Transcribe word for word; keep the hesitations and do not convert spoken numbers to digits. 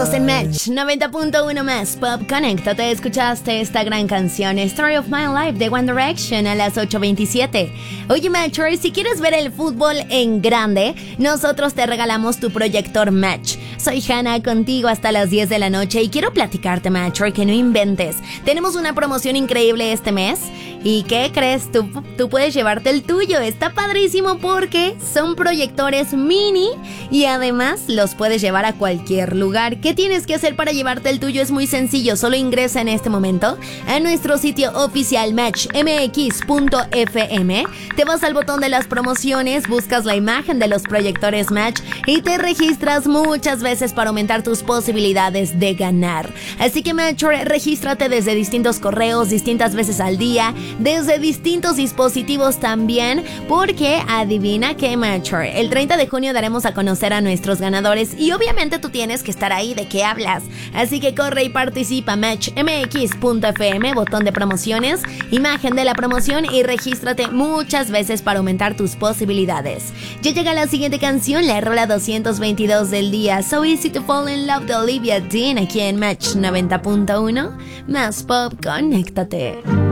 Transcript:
Estás en Match noventa punto uno más Pop. Conéctate, escuchaste esta gran canción Story of My Life de One Direction a las ocho veintisiete. Oye Matcher, si quieres ver el fútbol en grande, nosotros te regalamos tu proyector Match. Soy Hannah, contigo hasta las diez de la noche y quiero platicarte, Matcher, que no inventes. Tenemos una promoción increíble este mes. ¿Y qué crees? Tú, tú puedes llevarte el tuyo. Está padrísimo porque son proyectores mini y además los puedes llevar a cualquier lugar. ¿Qué tienes que hacer para llevarte el tuyo? Es muy sencillo. Solo ingresa en este momento a nuestro sitio oficial match m x punto f m. Te vas al botón de las promociones, buscas la imagen de los proyectores Match y te registras muchas veces para aumentar tus posibilidades de ganar. Así que Matcher, regístrate desde distintos correos, distintas veces al día, desde distintos dispositivos también, porque adivina qué, Matcher, el treinta de junio daremos a conocer a nuestros ganadores y obviamente tú tienes que estar ahí. ¿De qué hablas? Así que corre y participa. match m x punto f m, botón de promociones, imagen de la promoción y regístrate muchas veces para aumentar tus posibilidades. Ya llega la siguiente canción, la rola doscientos veintidós del día, So Easy to Fall in Love de Olivia Dean, aquí en Match noventa punto uno más Pop. Conéctate.